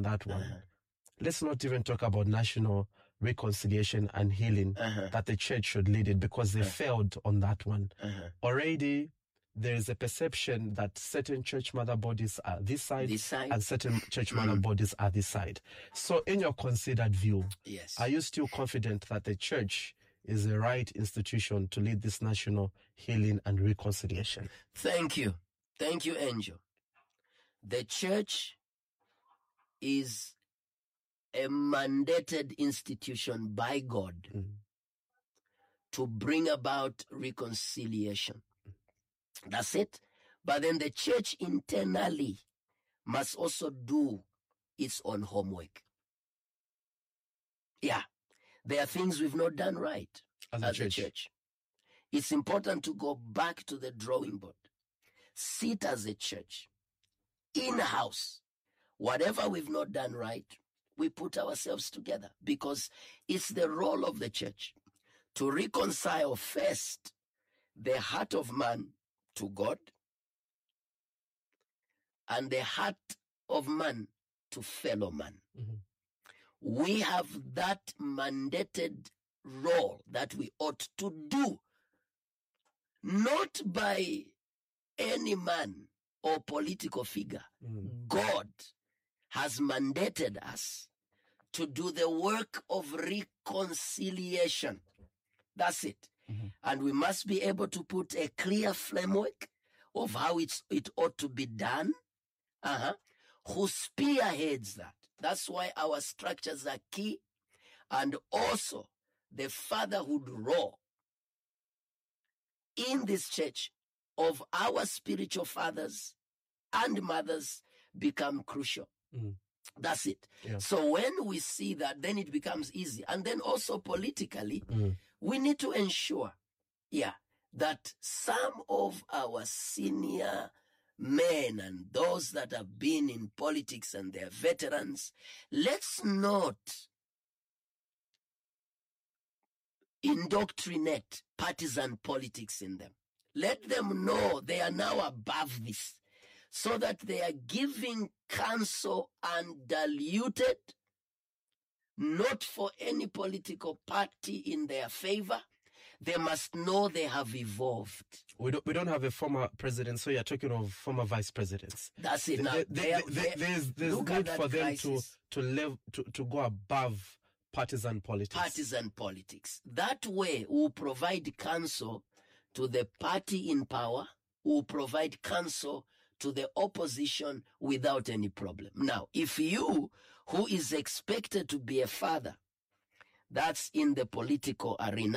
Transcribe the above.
that one. Let's not even talk about national reconciliation and healing, that the church should lead it, because they failed on that one. Already, there is a perception that certain church mother bodies are this side and certain church mother bodies are this side. So in your considered view, Yes. are you still confident that the church is the right institution to lead this national healing and reconciliation? Thank you. Thank you, Angel. The church is a mandated institution by God to bring about reconciliation. That's it. But then the church internally must also do its own homework. Yeah. There are things we've not done right as a church. It's important to go back to the drawing board. Sit as a church, in-house. Whatever we've not done right, we put ourselves together, because it's the role of the church to reconcile first the heart of man to God and the heart of man to fellow man. We have that mandated role that we ought to do, not by any man or political figure. God has mandated us to do the work of reconciliation. That's it. And we must be able to put a clear framework of how it ought to be done. Who spearheads that? That's why our structures are key. And also the fatherhood role in this church of our spiritual fathers and mothers become crucial. That's it. Yeah. So when we see that, then it becomes easy. And then also politically, we need to ensure, that some of our senior men and those that have been in politics and they're veterans, let's not indoctrinate partisan politics in them. Let them know they are now above this, so that they are giving counsel undiluted, not for any political party in their favor. They must know they have evolved. We don't have a former president, so you're talking of former vice presidents. That's it. Now there's need for them to go above partisan politics. That way, we'll provide counsel to the party in power, will provide counsel to the opposition without any problem. Now, if you, who is expected to be a father, that's in the political arena,